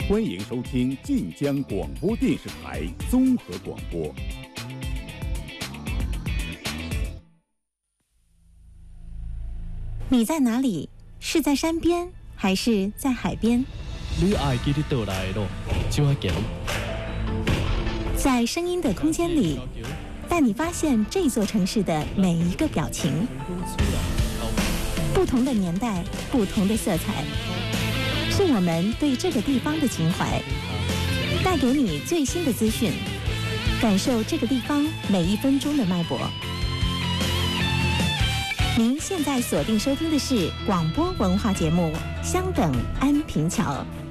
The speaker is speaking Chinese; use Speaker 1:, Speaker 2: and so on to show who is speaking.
Speaker 1: 欢迎收听晋江广播电视台综合广播。
Speaker 2: 你在哪里？是在山边还是在海边？
Speaker 3: 你爱记你倒来的路，怎样行？
Speaker 2: 在声音的空间里，带你发现这座城市的每一个表情。不同的年代，不同的色彩，是我们对这个地方的情怀。带给你最新的资讯，感受这个地方每一分钟的脉搏。您现在锁定收听的是广播文化节目《相等安平桥》。